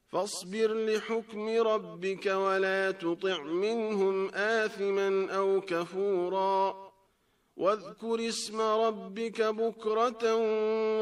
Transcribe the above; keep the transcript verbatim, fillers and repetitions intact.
فاصبر لحكم ربك ولا تطع منهم آثما أو كفورا واذكر اسم ربك بكرة